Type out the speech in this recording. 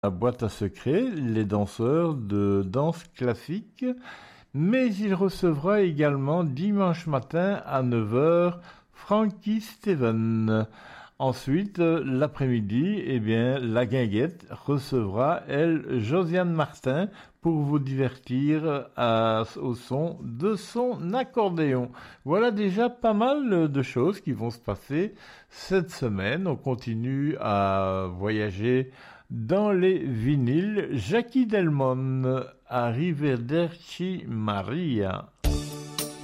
La boîte à secrets, les danseurs de danse classique, mais il recevra également dimanche matin à 9 heures Frankie Steven. Ensuite, l'après-midi, eh bien, la guinguette recevra, elle, Josiane Martin pour vous divertir au son de son accordéon. Voilà déjà pas mal de choses qui vont se passer cette semaine. On continue à voyager dans les vinyles. Jackie Delmon, Arrivederci Maria.